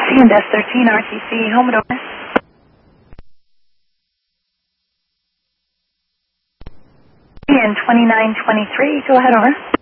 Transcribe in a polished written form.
and S13 RTC, home and over. And 2923, go ahead, over.